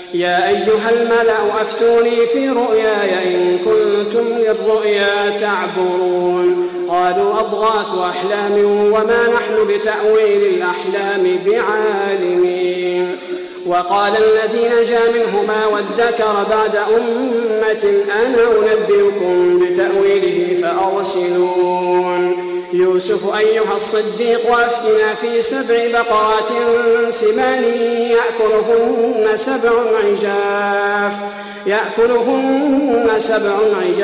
يا أيها الملأ أفتوني في رؤياي إن كنتم للرؤيا تعبرون قالوا أضغاث أحلام وما نحن بتأويل الأحلام بعالمين وقال الذي نجا منهما وادكر بعد أمة أنا أنبئكم بتأويله فأرسلون يوسف أيها الصديق أفتنا في 7 بقرات سمان يأكلهن 7 عجاف